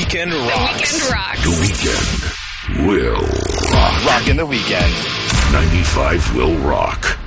weekend rocks. The weekend rocks. The weekend will rock. Rockin' the weekend. 95 will rock.